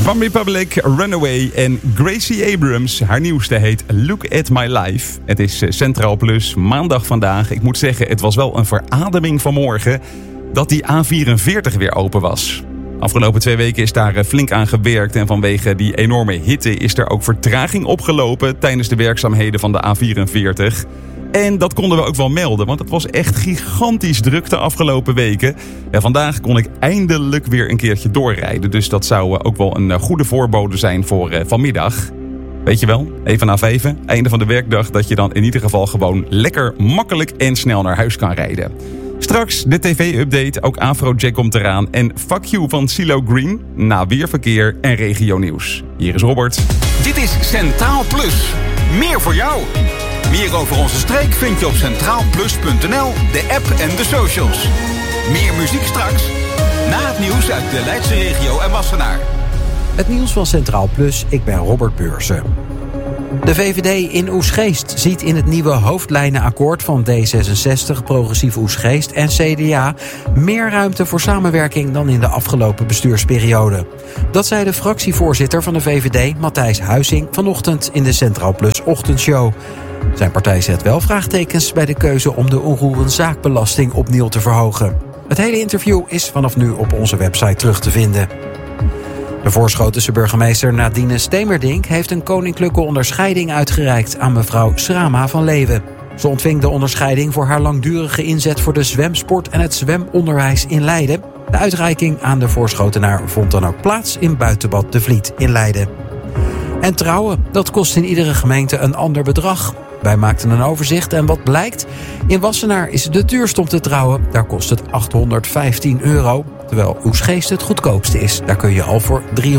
One Republic, Runaway en Gracie Abrams. Haar nieuwste heet Look at My Life. Het is Centraal Plus, maandag vandaag. Ik moet zeggen, het was wel een verademing vanmorgen dat die A44 weer open was. Afgelopen 2 weken is daar flink aan gewerkt en vanwege die enorme hitte is er ook vertraging opgelopen tijdens de werkzaamheden van de A44. En dat konden we ook wel melden, want het was echt gigantisch druk de afgelopen weken. En vandaag kon ik eindelijk weer een keertje doorrijden. Dus dat zou ook wel een goede voorbode zijn voor vanmiddag. Weet je wel, even na 5, einde van de werkdag, dat je dan in ieder geval gewoon lekker makkelijk en snel naar huis kan rijden. Straks de tv-update, ook Afrojack komt eraan. En Fuck You van CeeLo Green, na weerverkeer en regionieuws. Hier is Robert. Dit is Centraal Plus. Meer voor jou. Meer over onze streek vind je op centraalplus.nl, de app en de socials. Meer muziek straks, na het nieuws uit de Leidse regio en Wassenaar. Het nieuws van Centraal Plus, ik ben Robert Beursen. De VVD in Oegstgeest ziet in het nieuwe hoofdlijnenakkoord van D66, Progressief Oegstgeest en CDA meer ruimte voor samenwerking dan in de afgelopen bestuursperiode. Dat zei de fractievoorzitter van de VVD, Matthijs Huizing, vanochtend in de Centraal Plus ochtendshow. Zijn partij zet wel vraagtekens bij de keuze om de onroerenzaakbelasting opnieuw te verhogen. Het hele interview is vanaf nu op onze website terug te vinden. De Voorschotense burgemeester Nadine Stemerdink heeft een koninklijke onderscheiding uitgereikt aan mevrouw Srama van Leeuwen. Ze ontving de onderscheiding voor haar langdurige inzet voor de zwemsport en het zwemonderwijs in Leiden. De uitreiking aan de Voorschotenaar vond dan ook plaats in buitenbad De Vliet in Leiden. En trouwen, dat kost in iedere gemeente een ander bedrag. Wij maakten een overzicht en wat blijkt? In Wassenaar is het de duurst om te trouwen. Daar kost het €815. Terwijl Oegstgeest het goedkoopste is. Daar kun je al voor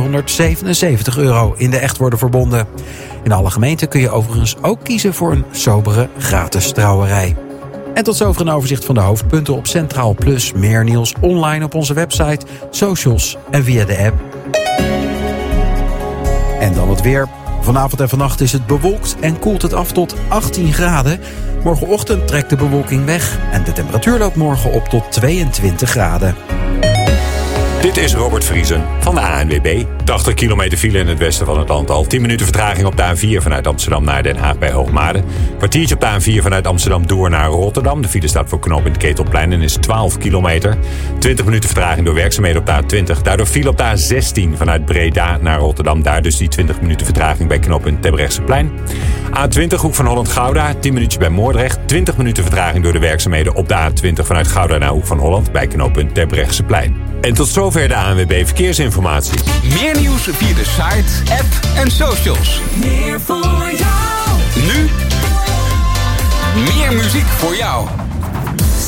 €377 in de echt worden verbonden. In alle gemeenten kun je overigens ook kiezen voor een sobere gratis trouwerij. En tot zover een overzicht van de hoofdpunten op Centraal Plus. Meer nieuws online op onze website, socials en via de app. En dan het weer. Vanavond en vannacht is het bewolkt en koelt het af tot 18 graden. Morgenochtend trekt de bewolking weg en de temperatuur loopt morgen op tot 22 graden. Dit is Robert Vriesen van de ANWB. 80 kilometer file in het westen van het land al. 10 minuten vertraging op de A4 vanuit Amsterdam naar Den Haag bij Hoogmade. Kwartiertje op de A4 vanuit Amsterdam door naar Rotterdam. De file staat voor knooppunt Ketelplein en is 12 kilometer. 20 minuten vertraging door werkzaamheden op de A20. Daardoor file op de A16 vanuit Breda naar Rotterdam. Daar dus die 20 minuten vertraging bij knooppunt Terbrechtseplein. A20 Hoek van Holland-Gouda. 10 minuutjes bij Moordrecht. 20 minuten vertraging door de werkzaamheden op de A20 vanuit Gouda naar Hoek van Holland bij knooppunt Terbrechtseplein. En tot zover de ANWB Verkeersinformatie. Meer nieuws via de site, app en socials. Meer voor jou. Nu meer muziek voor jou.